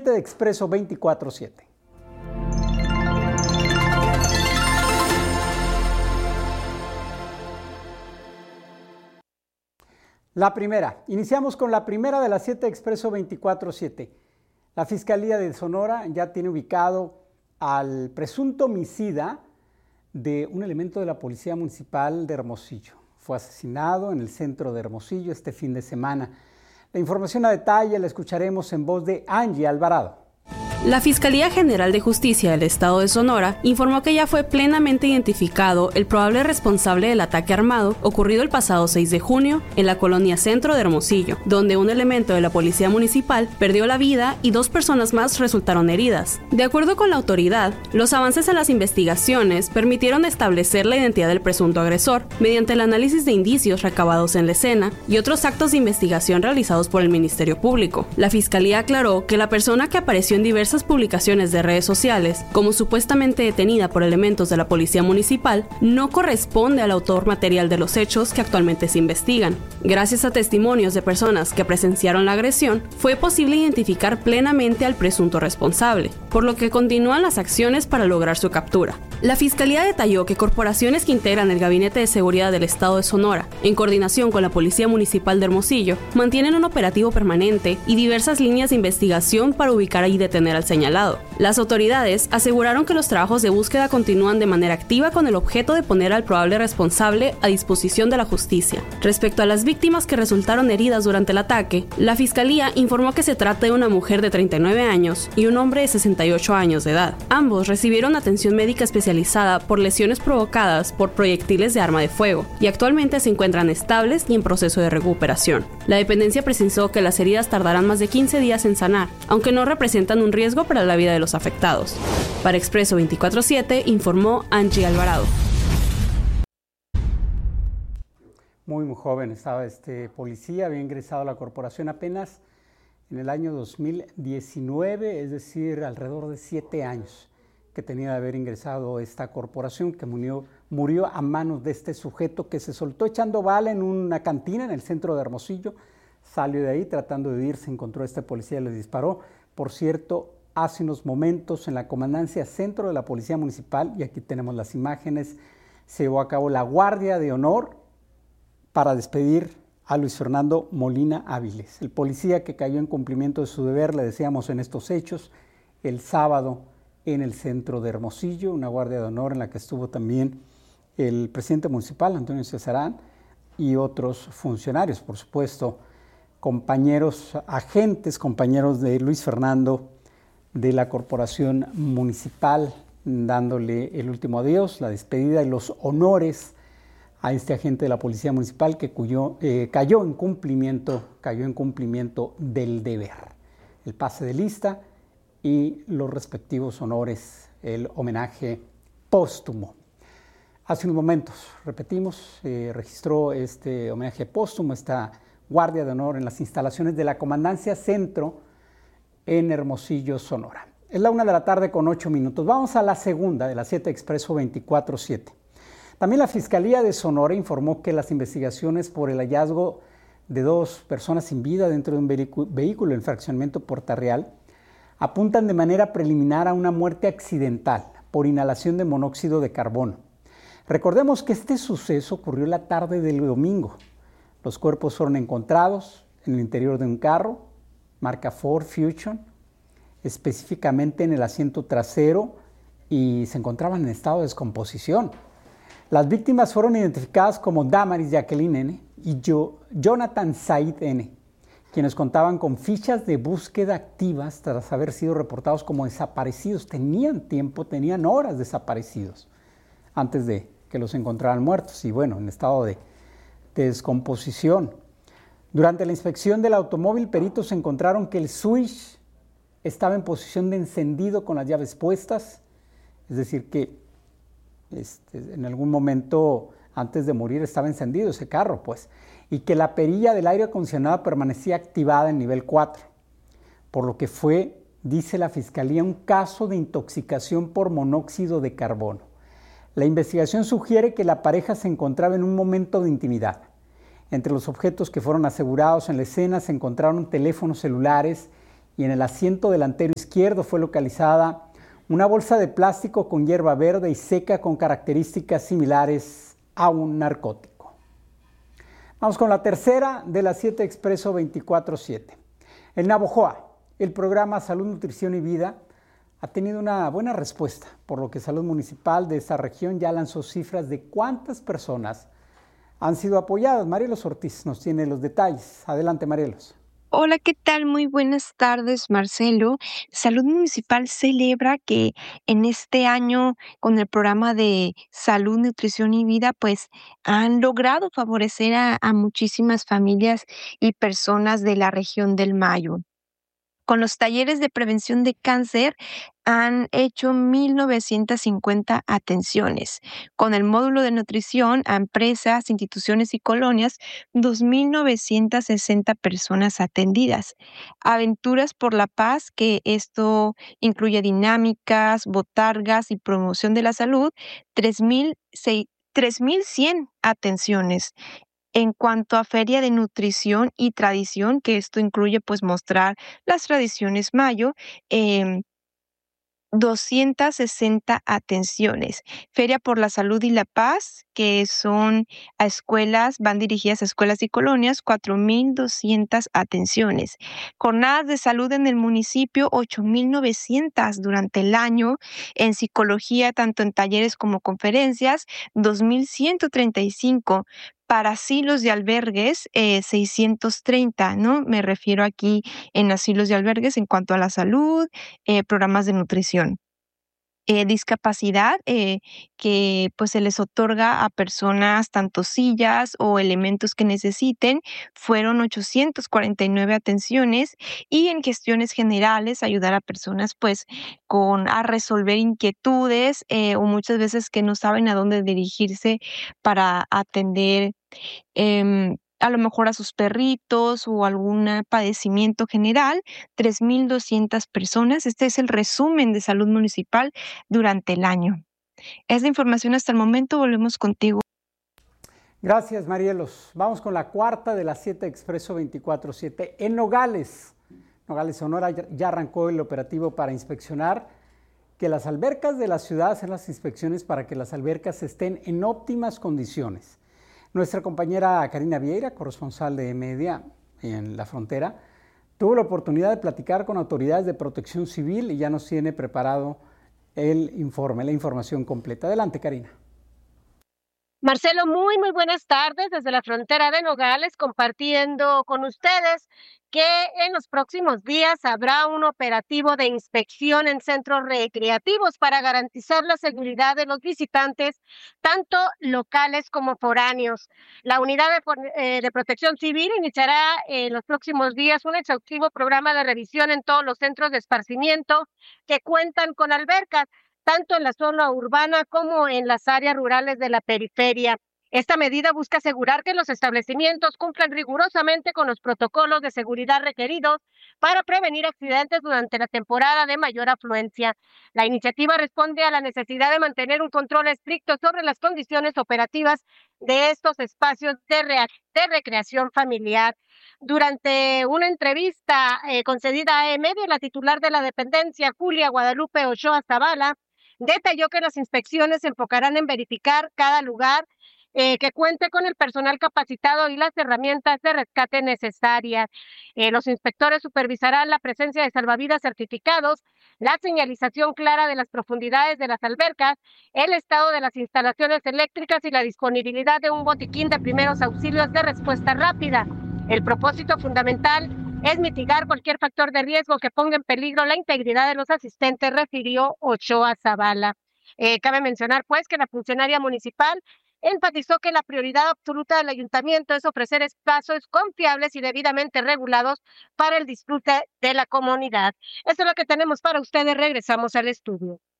7 de Expreso 24/7. La primera. Iniciamos con la primera de las 7 de Expreso 24/7. La Fiscalía de Sonora ya tiene ubicado al presunto homicida de un elemento de la Policía Municipal de Hermosillo. Fue asesinado en el centro de Hermosillo este fin de semana. La información a detalle la escucharemos en voz de Angie Alvarado. La Fiscalía General de Justicia del Estado de Sonora informó que ya fue plenamente identificado el probable responsable del ataque armado ocurrido el pasado 6 de junio en la colonia Centro de Hermosillo, donde un elemento de la Policía Municipal perdió la vida y 2 personas más resultaron heridas. De acuerdo con la autoridad, los avances en las investigaciones permitieron establecer la identidad del presunto agresor mediante el análisis de indicios recabados en la escena y otros actos de investigación realizados por el Ministerio Público. La Fiscalía aclaró que la persona que apareció en diversas publicaciones de redes sociales, como supuestamente detenida por elementos de la Policía Municipal, no corresponde al autor material de los hechos que actualmente se investigan. Gracias a testimonios de personas que presenciaron la agresión, fue posible identificar plenamente al presunto responsable, por lo que continúan las acciones para lograr su captura. La Fiscalía detalló que corporaciones que integran el Gabinete de Seguridad del Estado de Sonora, en coordinación con la Policía Municipal de Hermosillo, mantienen un operativo permanente y diversas líneas de investigación para ubicar y detener al señalado. Las autoridades aseguraron que los trabajos de búsqueda continúan de manera activa con el objeto de poner al probable responsable a disposición de la justicia. Respecto a las víctimas que resultaron heridas durante el ataque, la Fiscalía informó que se trata de una mujer de 39 años y un hombre de 68 años de edad. Ambos recibieron atención médica especializada por lesiones provocadas por proyectiles de arma de fuego y actualmente se encuentran estables y en proceso de recuperación. La dependencia precisó que las heridas tardarán más de 15 días en sanar, aunque no representan un riesgo para la vida de los afectados. Para Expreso 24/7 informó Angie Alvarado. Muy joven estaba este policía, había ingresado a la corporación apenas en el año 2019, es decir, alrededor de 7 años que tenía de haber ingresado esta corporación, que murió a manos de este sujeto que se soltó echando bala en una cantina en el centro de Hermosillo. Salió de ahí tratando de huir, se encontró a este policía y le disparó. Por cierto, hace unos momentos en la comandancia centro de la Policía Municipal, y aquí tenemos las imágenes, se llevó a cabo la guardia de honor para despedir a Luis Fernando Molina Áviles, el policía que cayó en cumplimiento de su deber, le decíamos, en estos hechos, el sábado en el centro de Hermosillo, una guardia de honor en la que estuvo también el presidente municipal, Antonio Cesarán, y otros funcionarios, por supuesto, compañeros, agentes, compañeros de Luis Fernando de la corporación municipal, dándole el último adiós, la despedida y los honores a este agente de la Policía Municipal que cayó en cumplimiento del deber. El pase de lista y los respectivos honores, el homenaje póstumo. Hace unos momentos, repetimos, registró este homenaje póstumo, esta guardia de honor en las instalaciones de la Comandancia Centro en Hermosillo, Sonora. Es la 1:08 p.m. Vamos a la segunda de las 7 Expreso 24/7. También la Fiscalía de Sonora informó que las investigaciones por el hallazgo de 2 personas sin vida dentro de un vehículo en fraccionamiento Puerta Real apuntan de manera preliminar a una muerte accidental por inhalación de monóxido de carbono. Recordemos que este suceso ocurrió la tarde del domingo. Los cuerpos fueron encontrados en el interior de un carro, marca Ford Fusion, específicamente en el asiento trasero, y se encontraban en estado de descomposición. Las víctimas fueron identificadas como Damaris Jacqueline N. y Jonathan Said N., quienes contaban con fichas de búsqueda activas tras haber sido reportados como desaparecidos. Tenían horas desaparecidos antes de que los encontraran muertos y bueno, en estado de descomposición. Durante la inspección del automóvil, peritos encontraron que el switch estaba en posición de encendido con las llaves puestas, es decir que en algún momento antes de morir estaba encendido ese carro, pues, y que la perilla del aire acondicionado permanecía activada en nivel 4, por lo que fue, dice la Fiscalía, un caso de intoxicación por monóxido de carbono. La investigación sugiere que la pareja se encontraba en un momento de intimidad. Entre los objetos que fueron asegurados en la escena se encontraron teléfonos celulares y en el asiento delantero izquierdo fue localizada una bolsa de plástico con hierba verde y seca con características similares a un narcótico. Vamos con la tercera de las 7 Expreso 24/7. En Navojoa, el programa Salud, Nutrición y Vida ha tenido una buena respuesta, por lo que Salud Municipal de esta región ya lanzó cifras de cuántas personas han sido apoyadas. Marielos Ortiz nos tiene los detalles. Adelante, Marielos. Hola, ¿qué tal? Muy buenas tardes, Marcelo. Salud Municipal celebra que en este año, con el programa de Salud, Nutrición y Vida, pues han logrado favorecer a muchísimas familias y personas de la región del Mayo. Con los talleres de prevención de cáncer han hecho 1,950 atenciones. Con el módulo de nutrición a empresas, instituciones y colonias, 2,960 personas atendidas. Aventuras por la Paz, que esto incluye dinámicas, botargas y promoción de la salud, 3,100 atenciones. En cuanto a Feria de Nutrición y Tradición, que esto incluye pues mostrar las tradiciones mayo, 260 atenciones. Feria por la Salud y la Paz, que son a escuelas, van dirigidas a escuelas y colonias, 4,200 atenciones. Jornadas de salud en el municipio, 8,900 durante el año. En psicología, tanto en talleres como conferencias, 2,135. Para asilos de albergues, 630, ¿no? Me refiero aquí en asilos de albergues en cuanto a la salud, programas de nutrición. Discapacidad, que pues se les otorga a personas tanto sillas o elementos que necesiten, fueron 849 atenciones, y en gestiones generales ayudar a personas pues a resolver inquietudes o muchas veces que no saben a dónde dirigirse para atender a lo mejor a sus perritos o algún padecimiento general, 3,200 personas. Este es el resumen de Salud Municipal durante el año. Es la información hasta el momento. Volvemos contigo. Gracias, Marielos. Vamos con la cuarta de las 7 Expreso 24/7. En Nogales, Sonora, ya arrancó el operativo para inspeccionar que las albercas de la ciudad, hacer las inspecciones para que las albercas estén en óptimas condiciones. Nuestra compañera Karina Vieira, corresponsal de Media en la frontera, tuvo la oportunidad de platicar con autoridades de protección civil y ya nos tiene preparado el informe, la información completa. Adelante, Karina. Marcelo, muy buenas tardes desde la frontera de Nogales, compartiendo con ustedes que en los próximos días habrá un operativo de inspección en centros recreativos para garantizar la seguridad de los visitantes, tanto locales como foráneos. La Unidad de Protección Civil iniciará en los próximos días un exhaustivo programa de revisión en todos los centros de esparcimiento que cuentan con albercas, tanto en la zona urbana como en las áreas rurales de la periferia. Esta medida busca asegurar que los establecimientos cumplan rigurosamente con los protocolos de seguridad requeridos para prevenir accidentes durante la temporada de mayor afluencia. La iniciativa responde a la necesidad de mantener un control estricto sobre las condiciones operativas de estos espacios de recreación familiar. Durante una entrevista concedida a E-Media, la titular de la dependencia, Julia Guadalupe Ochoa Zavala, detalló que las inspecciones se enfocarán en verificar cada lugar que cuente con el personal capacitado y las herramientas de rescate necesarias. Los inspectores supervisarán la presencia de salvavidas certificados, la señalización clara de las profundidades de las albercas, el estado de las instalaciones eléctricas y la disponibilidad de un botiquín de primeros auxilios de respuesta rápida. El propósito fundamental es mitigar cualquier factor de riesgo que ponga en peligro la integridad de los asistentes, refirió Ochoa Zavala. Cabe mencionar, pues, que la funcionaria municipal enfatizó que la prioridad absoluta del ayuntamiento es ofrecer espacios confiables y debidamente regulados para el disfrute de la comunidad. Esto es lo que tenemos para ustedes. Regresamos al estudio.